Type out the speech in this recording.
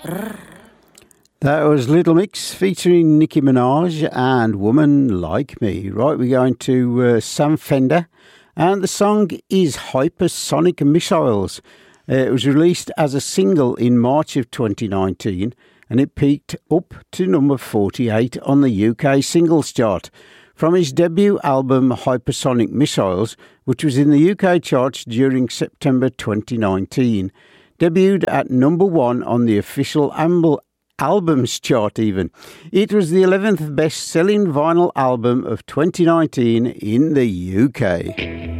That was Little Mix featuring Nicki Minaj and Woman Like Me. Right, we're going to Sam Fender, and the song is Hypersonic Missiles. It was released as a single in March of 2019, and it peaked up to number 48 on the UK singles chart. From his debut album Hypersonic Missiles, which was in the UK charts during September 2019, debuted at number 1 on the official albums chart even. It was the 11th best-selling vinyl album of 2019 in the UK.